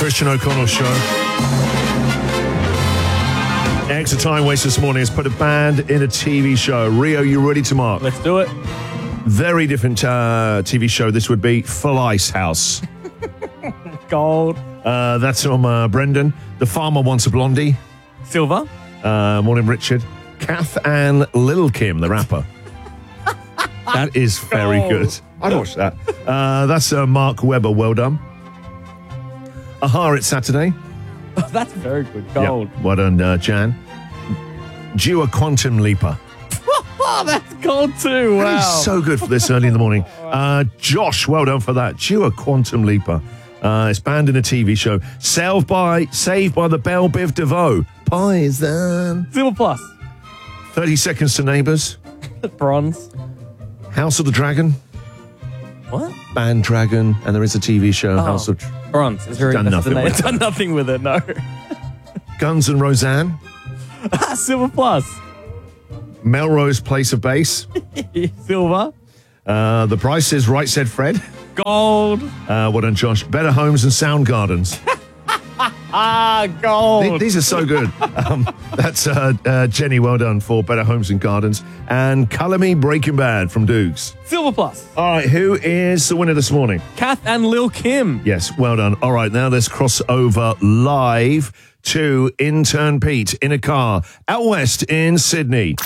Christian O'Connell Show. Extra time waste this morning is put a band in a TV show. Rio, you ready to mark? Let's do it. Very different TV show this would be. Full Ice House. Gold. That's from Brendan. The Farmer Wants a Blondie. Silver. Morning, Richard. Kath and Lil Kim, the rapper. That is very good. I'd watch that. That's Mark Webber. Well done. Aha, it's Saturday. Oh, that's very good. Gold. Yep. Well done, Jan. Due a Quantum Leaper. Oh, that's gold too. Wow. That is so good for this early in the morning. Josh, well done for that. Due a Quantum Leaper. It's banned in a TV show. Saved by the Belle Biv DeVoe. Poison. Silver plus. 30 Seconds to Neighbours. Bronze. House of the Dragon. What? Band Dragon. And there is a TV show, House of... Bronze. It's very Done nothing with It's done nothing with it, no. Guns and Roseanne. Silver plus. Melrose Place of Bass. Silver. The Price is Right, Said Fred. Gold. Well done, Josh. Better Homes and Sound Gardens. Gold. These are so good. That's Jenny, well done for Better Homes and Gardens. And Colour Me Breaking Bad from Dukes. Silver plus. All right, who is the winner this morning? Kath and Lil Kim. Yes, well done. All right, now let's cross over live to intern Pete in a car out west in Sydney.